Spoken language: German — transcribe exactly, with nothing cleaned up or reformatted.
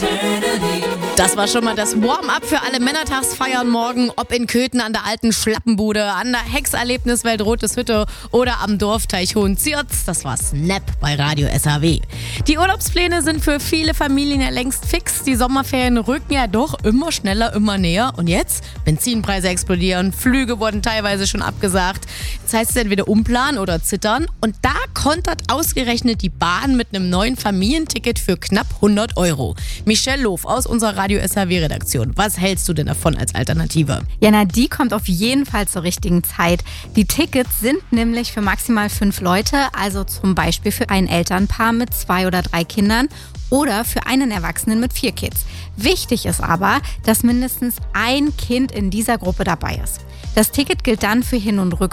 Das war schon mal das Warm-up für alle Männertagsfeiern morgen, ob in Köthen an der alten Schlappenbude, an der Hexerlebniswelt Rotes Hütte oder am Dorfteich Hohenzierz. Das war Snap bei Radio S H W. Die Urlaubspläne sind für viele Familien ja längst fix. Die Sommerferien rücken ja doch immer schneller, immer näher. Und jetzt? Benzinpreise explodieren, Flüge wurden teilweise schon abgesagt. Jetzt heißt es entweder umplanen oder zittern. Und da kontert ausgerechnet die Bahn mit einem neuen Familienticket für knapp hundert Euro. Michelle Loof aus unserer Radio S H W-Redaktion. Was hältst du denn davon als Alternative? Jana, die kommt auf jeden Fall zur richtigen Zeit. Die Tickets sind nämlich für maximal fünf Leute, also zum Beispiel für ein Elternpaar mit zwei oder drei Kindern oder für einen Erwachsenen mit vier Kids. Wichtig ist aber, dass mindestens ein Kind in dieser Gruppe dabei ist. Das Ticket gilt dann für Hin- und Rückfahrt.